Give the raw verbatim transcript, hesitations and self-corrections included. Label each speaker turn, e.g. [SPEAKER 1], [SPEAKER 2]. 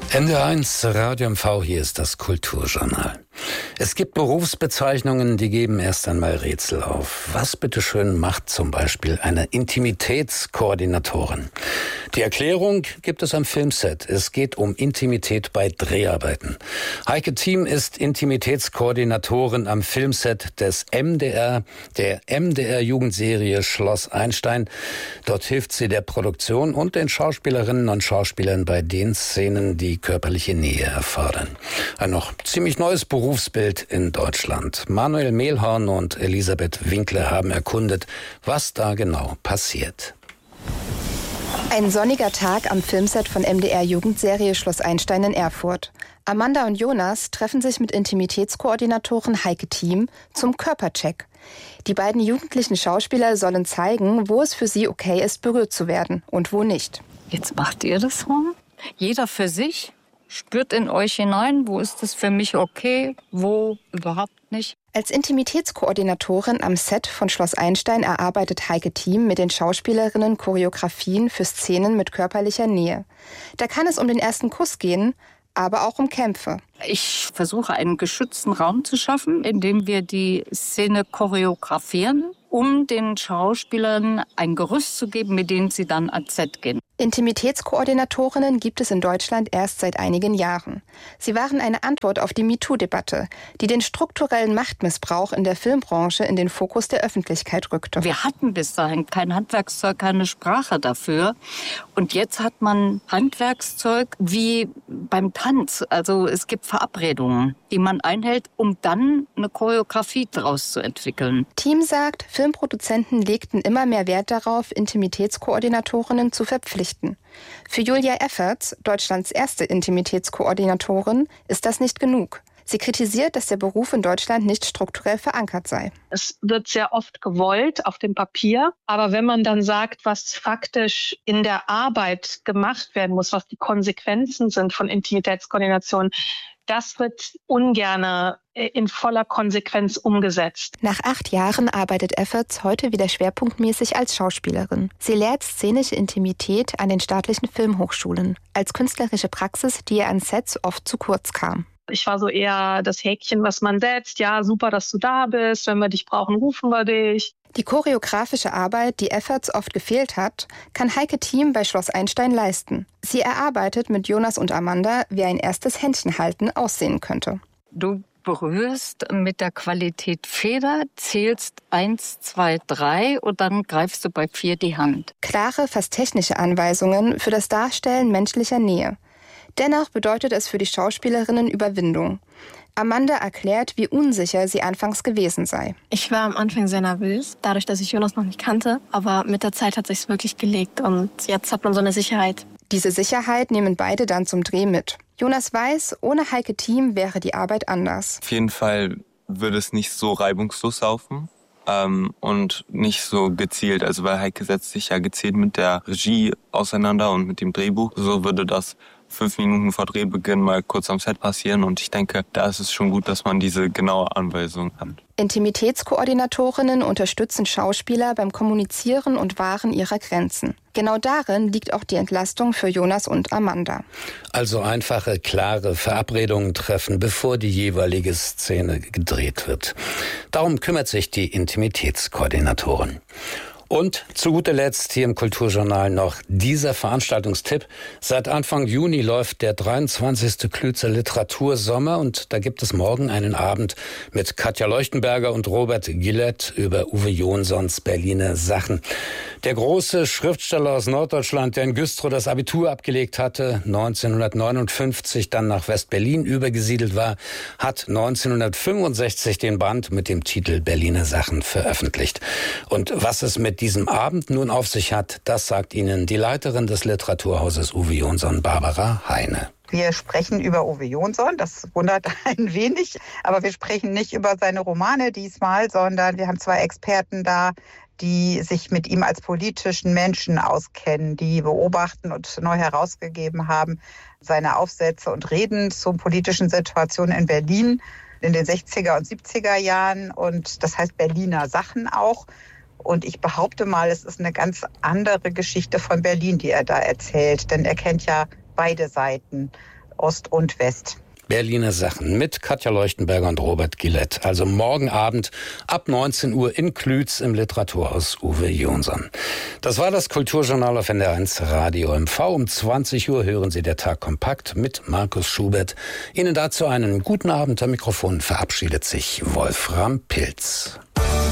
[SPEAKER 1] N D R eins Radio M V, hier ist das Kulturjournal. Es gibt Berufsbezeichnungen, die geben erst einmal Rätsel auf. Was bitteschön macht zum Beispiel eine Intimitätskoordinatorin? Die Erklärung gibt es am Filmset. Es geht um Intimität bei Dreharbeiten. Heike Thiem ist Intimitätskoordinatorin am Filmset des M D R, der M D R-Jugendserie Schloss Einstein. Dort hilft sie der Produktion und den Schauspielerinnen und Schauspielern bei den Szenen, die körperliche Nähe erfordern. Ein noch ziemlich neues Berufsbild in Deutschland. Manuel Mehlhorn und Elisabeth Winkler haben erkundet, was da genau passiert.
[SPEAKER 2] Ein sonniger Tag am Filmset von M D R-Jugendserie Schloss Einstein in Erfurt. Amanda und Jonas treffen sich mit Intimitätskoordinatorin Heike Thiem zum Körpercheck. Die beiden jugendlichen Schauspieler sollen zeigen, wo es für sie okay ist, berührt zu werden und wo nicht.
[SPEAKER 3] Jetzt macht ihr das so. Jeder für sich. Spürt in euch hinein, wo ist es für mich okay, wo überhaupt nicht.
[SPEAKER 2] Als Intimitätskoordinatorin am Set von Schloss Einstein erarbeitet Heike Thiem mit den Schauspielerinnen Choreografien für Szenen mit körperlicher Nähe. Da kann es um den ersten Kuss gehen, aber auch um Kämpfe.
[SPEAKER 3] Ich versuche einen geschützten Raum zu schaffen, in dem wir die Szene choreografieren, um den Schauspielern ein Gerüst zu geben, mit dem sie dann ans Set gehen.
[SPEAKER 2] Intimitätskoordinatorinnen gibt es in Deutschland erst seit einigen Jahren. Sie waren eine Antwort auf die MeToo-Debatte, die den strukturellen Machtmissbrauch in der Filmbranche in den Fokus der Öffentlichkeit rückte.
[SPEAKER 3] Wir hatten bis dahin kein Handwerkszeug, keine Sprache dafür. Und jetzt hat man Handwerkszeug wie beim Tanz. Also es gibt Verabredungen, die man einhält, um dann eine Choreografie daraus zu entwickeln.
[SPEAKER 2] Thiem sagt, Filmproduzenten legten immer mehr Wert darauf, Intimitätskoordinatorinnen zu verpflichten. Für Julia Efferts, Deutschlands erste Intimitätskoordinatorin, ist das nicht genug. Sie kritisiert, dass der Beruf in Deutschland nicht strukturell verankert sei.
[SPEAKER 4] Es wird sehr oft gewollt auf dem Papier, aber wenn man dann sagt, was faktisch in der Arbeit gemacht werden muss, was die Konsequenzen sind von Intimitätskoordination, das wird ungern in voller Konsequenz umgesetzt.
[SPEAKER 2] Nach acht Jahren arbeitet Efferts heute wieder schwerpunktmäßig als Schauspielerin. Sie lehrt szenische Intimität an den staatlichen Filmhochschulen, als künstlerische Praxis, die ihr an Sets oft zu kurz kam.
[SPEAKER 4] Ich war so eher das Häkchen, was man setzt. Ja, super, dass du da bist. Wenn wir dich brauchen, rufen wir dich.
[SPEAKER 2] Die choreografische Arbeit, die Efferts oft gefehlt hat, kann Heike Thiem bei Schloss Einstein leisten. Sie erarbeitet mit Jonas und Amanda, wie ein erstes Händchenhalten aussehen könnte.
[SPEAKER 3] Du berührst mit der Qualität Feder, zählst eins, zwei, drei und dann greifst du bei vier die Hand.
[SPEAKER 2] Klare, fast technische Anweisungen für das Darstellen menschlicher Nähe. Dennoch bedeutet es für die Schauspielerinnen Überwindung. Amanda erklärt, wie unsicher sie anfangs gewesen sei.
[SPEAKER 5] Ich war am Anfang sehr nervös, dadurch, dass ich Jonas noch nicht kannte. Aber mit der Zeit hat sich's wirklich gelegt und jetzt hat man so eine Sicherheit.
[SPEAKER 2] Diese Sicherheit nehmen beide dann zum Dreh mit. Jonas weiß, ohne Heike Thiem wäre die Arbeit anders.
[SPEAKER 6] Auf jeden Fall würde es nicht so reibungslos laufen ähm, und nicht so gezielt. Also weil Heike setzt sich ja gezielt mit der Regie auseinander und mit dem Drehbuch. So würde das fünf Minuten vor Drehbeginn mal kurz am Set passieren. Und ich denke, da ist es schon gut, dass man diese genaue Anweisung hat.
[SPEAKER 2] Intimitätskoordinatorinnen unterstützen Schauspieler beim Kommunizieren und Wahren ihrer Grenzen. Genau darin liegt auch die Entlastung für Jonas und Amanda.
[SPEAKER 1] Also einfache, klare Verabredungen treffen, bevor die jeweilige Szene gedreht wird. Darum kümmert sich die Intimitätskoordinatorin. Und zu guter Letzt hier im Kulturjournal noch dieser Veranstaltungstipp. Seit Anfang Juni läuft der dreiundzwanzigste Klützer Literatursommer und da gibt es morgen einen Abend mit Katja Leuchtenberger und Robert Gillett über Uwe Jonsons Berliner Sachen. Der große Schriftsteller aus Norddeutschland, der in Güstrow das Abitur abgelegt hatte, neunzehnhundertneunundfünfzig dann nach West-Berlin übergesiedelt war, hat neunzehnhundertfünfundsechzig den Band mit dem Titel Berliner Sachen veröffentlicht. Und was es mit diesem Abend nun auf sich hat, das sagt Ihnen die Leiterin des Literaturhauses Uwe Jonson, Barbara Heine.
[SPEAKER 7] Wir sprechen über Uwe Jonson, das wundert ein wenig, aber wir sprechen nicht über seine Romane diesmal, sondern wir haben zwei Experten da, die sich mit ihm als politischen Menschen auskennen, die beobachten und neu herausgegeben haben seine Aufsätze und Reden zu politischen Situationen in Berlin in den sechziger und siebziger Jahren und das heißt Berliner Sachen auch. Und ich behaupte mal, es ist eine ganz andere Geschichte von Berlin, die er da erzählt. Denn er kennt ja beide Seiten. Ost und West.
[SPEAKER 1] Berliner Sachen mit Katja Leuchtenberger und Robert Gillett. Also morgen Abend ab neunzehn Uhr in Klütz im Literaturhaus Uwe Jonsson. Das war das Kulturjournal auf N D R eins Radio M V. Um zwanzig Uhr hören Sie der Tag kompakt mit Markus Schubert. Ihnen dazu einen guten Abend. Am Mikrofon verabschiedet sich Wolfram Pilz.